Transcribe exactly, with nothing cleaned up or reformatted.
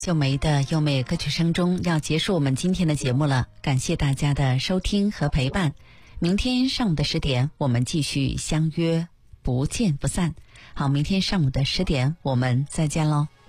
秀梅的优美歌曲声中要结束我们今天的节目了，感谢大家的收听和陪伴。明天上午的十点我们继续相约，不见不散。好，明天上午的十点我们再见喽。